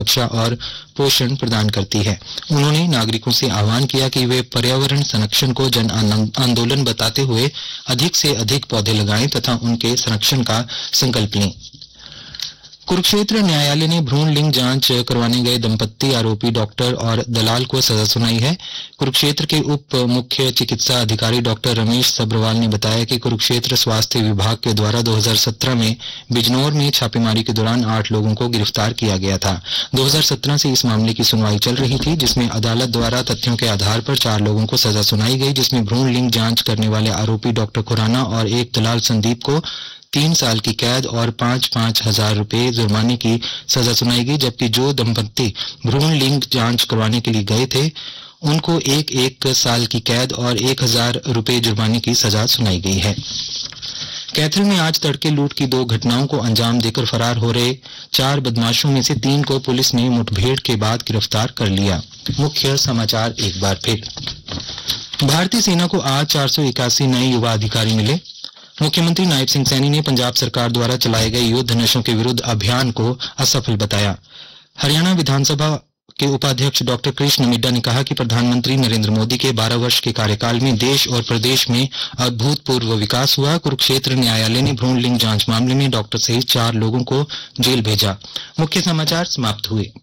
सुरक्षा और पोषण प्रदान करती है। उन्होंने नागरिकों से आह्वान किया कि वे पर्यावरण संरक्षण को जन आंदोलन बताते हुए अधिक से अधिक पौधे लगाएं तथा उनके संरक्षण का संकल्प लें। कुरुक्षेत्र न्यायालय ने भ्रूण लिंग जांच करवाने गए दंपत्ति, आरोपी डॉक्टर और दलाल को सजा सुनाई है। कुरुक्षेत्र के उप मुख्य चिकित्सा अधिकारी डॉक्टर रमेश सब्रवाल ने बताया कि कुरुक्षेत्र स्वास्थ्य विभाग के द्वारा 2017 में बिजनौर में छापेमारी के दौरान 8 लोगों को गिरफ्तार किया गया था। 2017 से इस मामले की सुनवाई चल रही थी, जिसमें अदालत द्वारा तथ्यों के आधार पर 4 लोगों को सजा सुनाई गई, जिसमें भ्रूण लिंग जांच करने वाले आरोपी डॉक्टर खुराना और एक दलाल संदीप को 3 साल की कैद और 5-5 हजार रुपए जुर्माने की सजा सुनाई गई, जबकि जो दंपत्ति भ्रूण लिंग जांच करवाने के लिए गए थे उनको 1-1 साल की कैद और 1,000 रुपए जुर्माने की सजा सुनाई गई है। कैथल में आज तड़के लूट की 2 घटनाओं को अंजाम देकर फरार हो रहे 4 बदमाशों में से 3 को पुलिस ने मुठभेड़ के बाद गिरफ्तार कर लिया। मुख्य समाचार एक बार फिर। भारतीय सेना को आज 481 नए युवा अधिकारी मिले। मुख्यमंत्री नायब सिंह सैनी ने पंजाब सरकार द्वारा चलाए गए युद्ध नशों के विरुद्ध अभियान को असफल बताया। हरियाणा विधानसभा के उपाध्यक्ष डॉक्टर कृष्ण मिड्डा ने कहा कि प्रधानमंत्री नरेंद्र मोदी के 12 वर्ष के कार्यकाल में देश और प्रदेश में अभूतपूर्व विकास हुआ। कुरुक्षेत्र न्यायालय ने भ्रूण लिंग जांच मामले में डॉक्टर सहित 4 लोगों को जेल भेजा। मुख्य समाचार समाप्त हुए।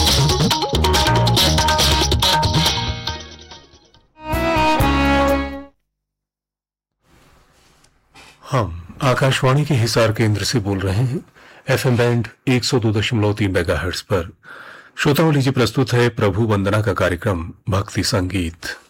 हम आकाशवाणी के हिसार केंद्र से बोल रहे हैं, एफएम बैंड 102.3 मेगाहर्ट्ज पर। श्रोताओं, लीजिए प्रस्तुत है प्रभु वंदना का कार्यक्रम भक्ति संगीत।